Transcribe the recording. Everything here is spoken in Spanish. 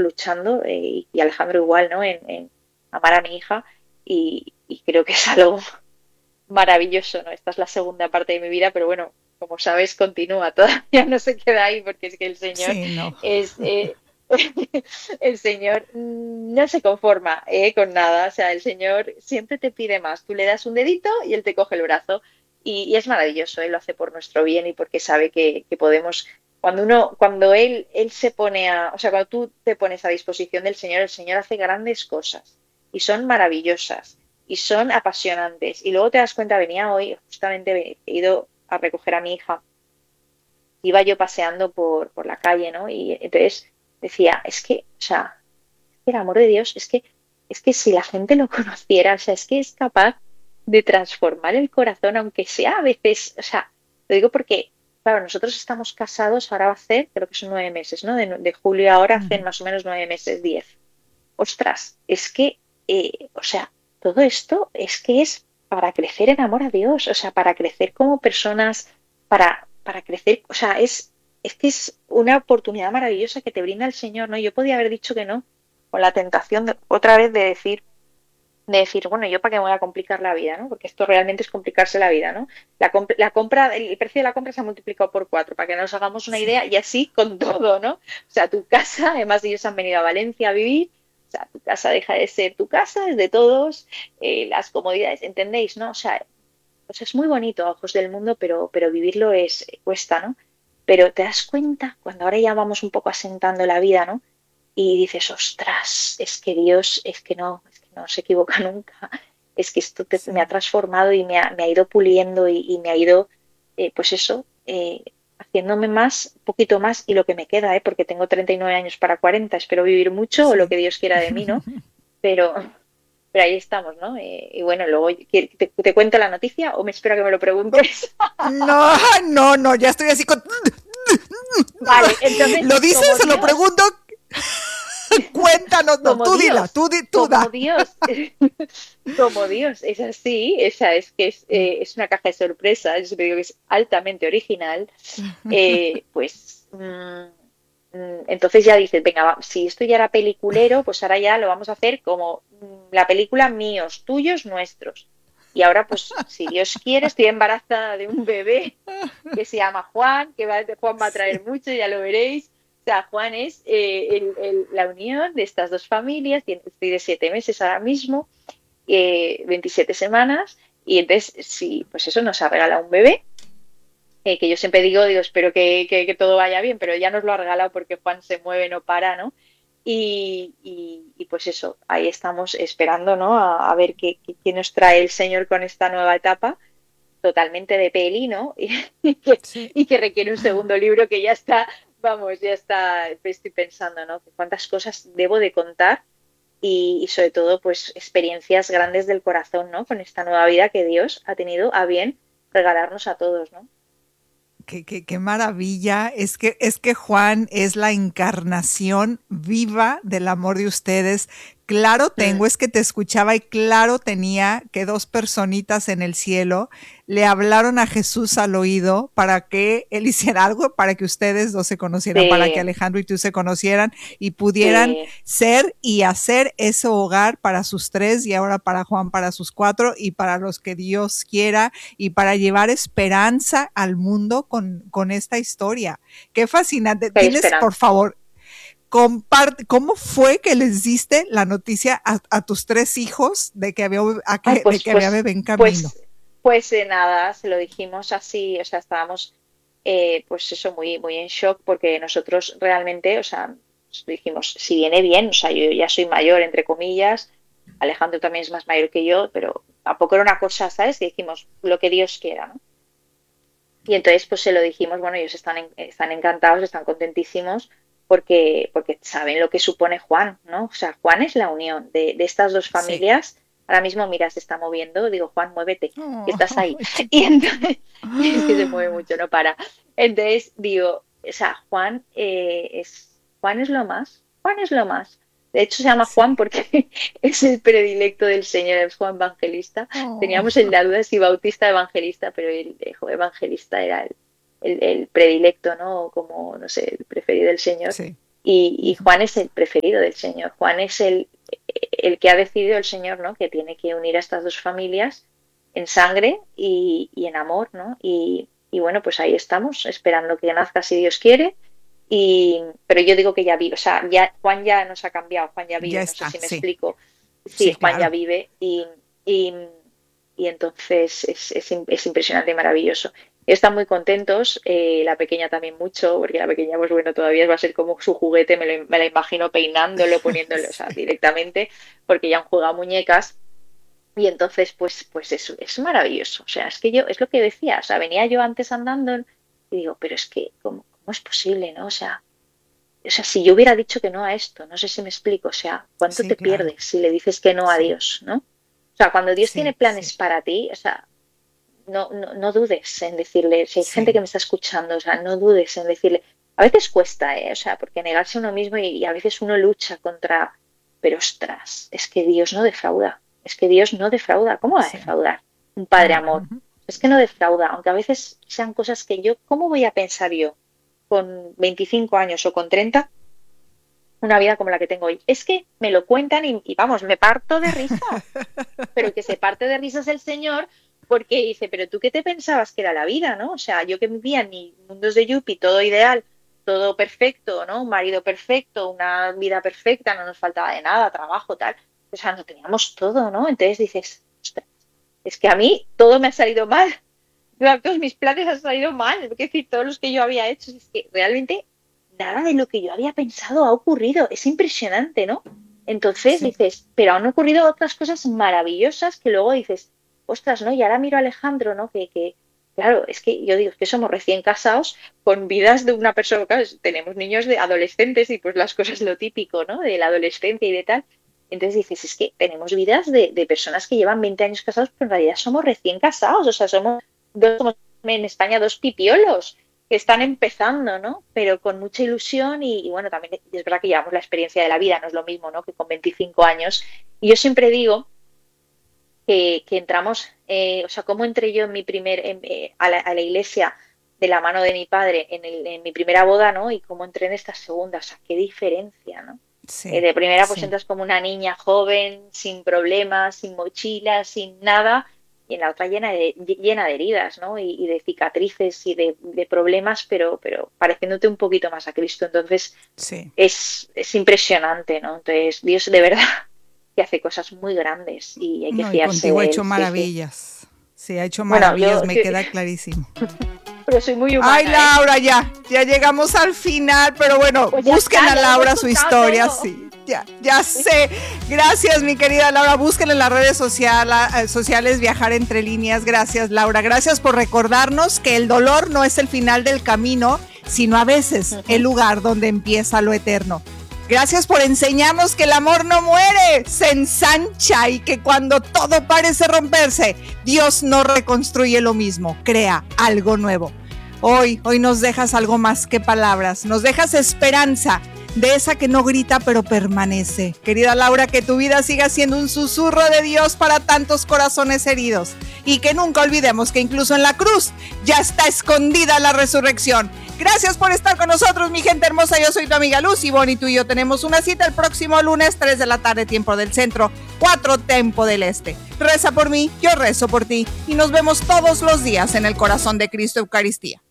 luchando, y Alejandro igual, ¿no? En amar a mi hija y creo que es algo maravilloso, ¿no? Esta es la segunda parte de mi vida, pero bueno, como sabes, continúa, todavía no se queda ahí porque es que el Señor Sí, no. es, el Señor no se conforma con nada, o sea, el Señor siempre te pide más, tú le das un dedito y Él te coge el brazo y es maravilloso, Él lo hace por nuestro bien y porque sabe que podemos, cuando él se pone o sea, cuando tú te pones a disposición del Señor, el Señor hace grandes cosas y son maravillosas y son apasionantes. Y luego te das cuenta, venía hoy, justamente he ido a recoger a mi hija, iba yo paseando por la calle, ¿no? Y entonces decía, es que, o sea, el amor de Dios, es que si la gente lo conociera, o sea, es que es capaz de transformar el corazón, aunque sea a veces, o sea, lo digo porque, claro, nosotros estamos casados, ahora va a hacer, creo que son 9 meses, ¿no? De julio a ahora hacen Ujú. más o menos 9 meses, 10. Ostras, es que, o sea, todo esto es que es para crecer en amor a Dios, o sea, para crecer como personas, para crecer, o sea, es que es una oportunidad maravillosa que te brinda el Señor, ¿no? Yo podía haber dicho que no, con la tentación otra vez de decir, bueno, yo para qué me voy a complicar la vida, ¿no? Porque esto realmente es complicarse la vida, ¿no? La compra, el precio de la compra se ha multiplicado por 4, para que nos hagamos una Sí. idea, y así con todo, ¿no? O sea, tu casa, además ellos han venido a Valencia a vivir, o sea, tu casa deja de ser tu casa, es de todos, las comodidades, ¿entendéis, no? O sea, pues es muy bonito a ojos del mundo, pero vivirlo cuesta, ¿no? Pero te das cuenta, cuando ahora ya vamos un poco asentando la vida, ¿no? Y dices, ostras, es que no se equivoca nunca, es que esto me ha Sí. transformado y me ha ido puliendo y me ha ido, pues eso, haciéndome más, un poquito más y lo que me queda, porque tengo 39 años para 40, espero vivir mucho o lo Sí. que Dios quiera de mí, ¿no? Pero, pero ahí estamos, ¿no? Y bueno, luego, ¿te cuento la noticia o me espero a que me lo preguntes? No, no, no, ya estoy así con... Vale, entonces, ¿Lo dices? como Se lo Dios, pregunto. Cuéntanos, no, como tú dila, Dios, tú como da. Dios, como Dios, es así, esa es que es una caja de sorpresa, yo siempre digo que es altamente original, pues entonces ya dices, venga, si esto ya era peliculero, pues ahora ya lo vamos a hacer como la película míos, tuyos, nuestros. Y ahora, pues, si Dios quiere, estoy embarazada de un bebé que se llama Juan, Juan va a traer Sí. mucho, ya lo veréis. O sea, Juan es la unión de estas dos familias, estoy de 7 meses ahora mismo, 27 semanas, y entonces, sí, pues eso nos ha regalado un bebé, que yo siempre digo, espero que todo vaya bien, pero ya nos lo ha regalado porque Juan se mueve, no para, ¿no? Y pues eso, ahí estamos esperando, ¿no? A ver qué nos trae el Señor con esta nueva etapa totalmente de peli, ¿no? Y que, Sí. y que requiere un segundo libro que ya está, vamos, ya está, estoy pensando, ¿no? Cuántas cosas debo de contar y sobre todo, pues, experiencias grandes del corazón, ¿no? Con esta nueva vida que Dios ha tenido a bien regalarnos a todos, ¿no? Qué maravilla. Es que Juan es la encarnación viva del amor de ustedes. Claro Mm, tengo, es que te escuchaba y claro tenía que dos personitas en el cielo le hablaron a Jesús al oído para que él hiciera algo, para que ustedes dos se conocieran, para que sí, Alejandro y tú se conocieran y pudieran sí, ser y hacer ese hogar para sus tres y ahora para Juan, para sus cuatro y para los que Dios quiera y para llevar esperanza al mundo con esta historia. Qué fascinante. que hay Tienes, por esperanza. favor, comparte, ¿cómo fue que les diste la noticia a tus tres hijos de que Ay, de pues, que había pues, bebé en camino? pues, pues nada, se lo dijimos así, o sea, estábamos, pues eso, muy, muy en shock porque nosotros realmente, o sea, dijimos, si viene bien, o sea, yo ya soy mayor, entre comillas, Alejandro también es más mayor que yo, pero tampoco era una cosa, ¿sabes? Que dijimos, lo que Dios quiera, ¿no? Y entonces, pues se lo dijimos, bueno, ellos están encantados, están contentísimos porque saben lo que supone Juan, ¿no? O sea, Juan es la unión de estas dos Sí. familias. Ahora mismo, mira, se está moviendo, digo, Juan, muévete, que Oh, estás ahí. Y chiquito. entonces, es que se mueve mucho, no para. Entonces, digo, o sea, Juan es lo más, Juan es lo más. De hecho, se llama Juan Sí. porque es el predilecto del Señor, es Juan Evangelista. Oh, Teníamos la duda si Bautista o Evangelista, pero el Evangelista era el predilecto, ¿no? O como, no sé, el preferido del Señor. sí. Y Juan es el preferido del Señor. Juan es el que ha decidido el Señor, ¿no? Que tiene que unir a estas dos familias en sangre y en amor, ¿no? Y bueno, pues ahí estamos, esperando que nazca si Dios quiere. Pero yo digo que ya vive, o sea, ya, Juan ya nos ha cambiado, Juan ya vive, Ya no está, sé si me sí. explico. Sí, Sí, Juan ya claro. vive y, y entonces es impresionante y maravilloso. Están muy contentos, la pequeña también mucho, porque la pequeña, pues bueno, todavía va a ser como su juguete, me la imagino peinándolo, poniéndolo, o sea, directamente, porque ya han jugado muñecas. Y entonces, pues es maravilloso. O sea, es que yo, es lo que decía, o sea, venía yo antes andando y digo, pero es que, ¿cómo es posible, no? O sea, si yo hubiera dicho que no a esto, no sé si me explico, o sea, ¿cuánto Sí, te claro. pierdes si le dices que no a Sí, Dios, ¿no? O sea, cuando Dios tiene sí, sí, planes para ti, o sea, no dudes en decirle, si hay gente que sí, me está escuchando, o sea, no dudes en decirle, a veces cuesta, ¿eh? O sea, porque negarse a uno mismo y a veces uno lucha contra, pero ostras, es que Dios no defrauda, es que Dios no defrauda, ¿cómo va a sí. defraudar? Un padre amor, Ujú. es que no defrauda, aunque a veces sean cosas que yo, ¿cómo voy a pensar yo con 25 años o con 30 una vida como la que tengo hoy? Es que me lo cuentan y vamos, me parto de risa, pero que se parte de risas el señor porque dice, pero tú qué te pensabas que era la vida, ¿no? O sea, yo que vivía en mi mundos de Yuppie, todo ideal, todo perfecto, ¿no? Un marido perfecto, una vida perfecta, no nos faltaba de nada, trabajo, tal. O sea, no teníamos todo, ¿no? Entonces dices, "Ostras, es que a mí todo me ha salido mal, todos mis planes han salido mal, es decir, todos los que yo había hecho, es que realmente nada de lo que yo había pensado ha ocurrido, es impresionante, ¿no? Entonces Sí, dices, pero han ocurrido otras cosas maravillosas que luego dices, ostras, ¿no? Y ahora miro a Alejandro, ¿no? Claro, es que yo digo que somos recién casados con vidas de una persona, claro, tenemos niños de adolescentes y pues las cosas lo típico, ¿no? De la adolescencia y de tal. Entonces dices, es que tenemos vidas de personas que llevan 20 años casados, pero en realidad somos recién casados, o sea, somos en España dos pipiolos que están empezando, ¿no? Pero con mucha ilusión y bueno, también es verdad que llevamos la experiencia de la vida, no es lo mismo, ¿no? Que con 25 años. Y yo siempre digo que entramos, o sea, cómo entré yo en a la iglesia de la mano de mi padre en mi primera boda, ¿no? Y cómo entré en esta segunda, o sea, qué diferencia, ¿no? sí, De primera pues sí. entras como una niña joven, sin problemas, sin mochila, sin nada, y en la otra llena de heridas, ¿no? Y de cicatrices y de problemas, pero pareciéndote un poquito más a Cristo. Entonces Sí. es impresionante, ¿no? Entonces Dios de verdad que hace cosas muy grandes y hay que No, y fiarse contigo ha de él, hecho sí, sí. maravillas. Sí, ha hecho Bueno, maravillas, me queda clarísimo. pero soy muy Ay, humana, ¿eh? Laura, ya llegamos al final, pero bueno, Pues ya busquen está, a ya lo hemos Laura su contado historia, todo. sí, ya sé. Gracias, mi querida Laura, busquen en las redes sociales Viajar entre líneas. Gracias, Laura, gracias por recordarnos que el dolor no es el final del camino, sino a veces el lugar donde empieza lo eterno. Gracias por enseñarnos que el amor no muere, se ensancha y que cuando todo parece romperse, Dios no reconstruye lo mismo, crea algo nuevo. Hoy nos dejas algo más que palabras, nos dejas esperanza de esa que no grita pero permanece. Querida Laura, que tu vida siga siendo un susurro de Dios para tantos corazones heridos y que nunca olvidemos que incluso en la cruz ya está escondida la resurrección. Gracias por estar con nosotros, mi gente hermosa. Yo soy tu amiga Luz y Bonnie, tú y yo tenemos una cita el próximo lunes, 3 de la tarde, tiempo del centro, 4 tiempo del este. Reza por mí, yo rezo por ti y nos vemos todos los días en el corazón de Cristo Eucaristía.